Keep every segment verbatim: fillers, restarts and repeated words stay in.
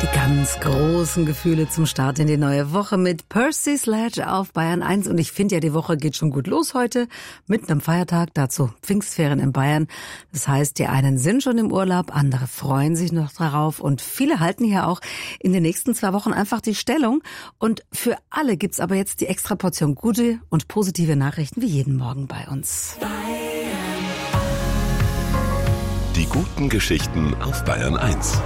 Die ganz großen Gefühle zum Start in die neue Woche mit Percy Sledge auf Bayern eins. Und ich finde ja, die Woche geht schon gut los heute, mitten am Feiertag, dazu Pfingstferien in Bayern. Das heißt, die einen sind schon im Urlaub, andere freuen sich noch darauf und viele halten hier auch in den nächsten zwei Wochen einfach die Stellung. Und für alle gibt's aber jetzt die extra Portion gute und positive Nachrichten wie jeden Morgen bei uns. Die guten Geschichten auf Bayern eins.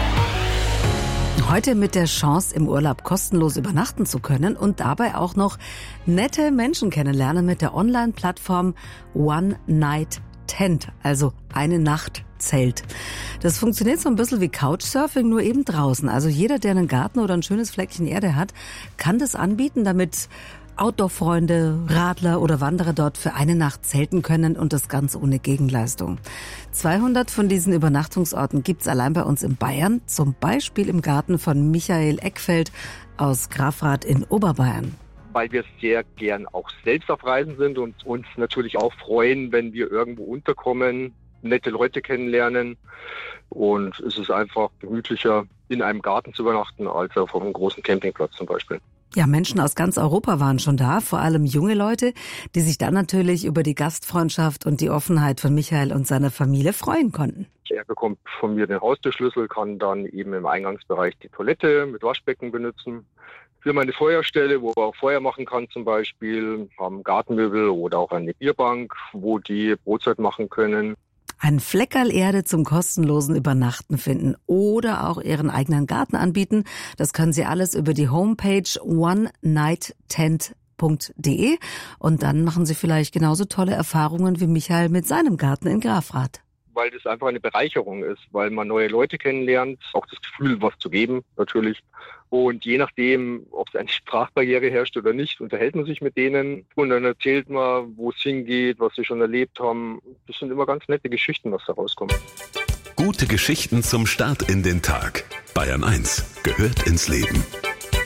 Heute mit der Chance, im Urlaub kostenlos übernachten zu können und dabei auch noch nette Menschen kennenlernen mit der Online-Plattform One Night Tent, also eine Nacht Zelt. Das funktioniert so ein bisschen wie Couchsurfing, nur eben draußen. Also jeder, der einen Garten oder ein schönes Fleckchen Erde hat, kann das anbieten, damit Outdoor-Freunde, Radler oder Wanderer dort für eine Nacht zelten können und das Ganze ohne Gegenleistung. zweihundert von diesen Übernachtungsorten gibt's allein bei uns in Bayern, zum Beispiel im Garten von Michael Eckfeld aus Grafrath in Oberbayern. Weil wir sehr gern auch selbst auf Reisen sind und uns natürlich auch freuen, wenn wir irgendwo unterkommen, nette Leute kennenlernen. Und es ist einfach gemütlicher, in einem Garten zu übernachten, als auf einem großen Campingplatz zum Beispiel. Ja, Menschen aus ganz Europa waren schon da, vor allem junge Leute, die sich dann natürlich über die Gastfreundschaft und die Offenheit von Michael und seiner Familie freuen konnten. Er bekommt von mir den Haustürschlüssel, kann dann eben im Eingangsbereich die Toilette mit Waschbecken benutzen. Für meine Feuerstelle, wo er auch Feuer machen kann zum Beispiel, haben Gartenmöbel oder auch eine Bierbank, wo die Brotzeit machen können. Ein Fleckerl Erde zum kostenlosen Übernachten finden oder auch Ihren eigenen Garten anbieten. Das können Sie alles über die Homepage one night tent punkt de und dann machen Sie vielleicht genauso tolle Erfahrungen wie Michael mit seinem Garten in Grafrath. Weil das einfach eine Bereicherung ist, weil man neue Leute kennenlernt, auch das Gefühl, was zu geben natürlich. Und je nachdem, ob es eine Sprachbarriere herrscht oder nicht, unterhält man sich mit denen und dann erzählt man, wo es hingeht, was sie schon erlebt haben. Das sind immer ganz nette Geschichten, was da rauskommt. Gute Geschichten zum Start in den Tag. Bayern eins gehört ins Leben.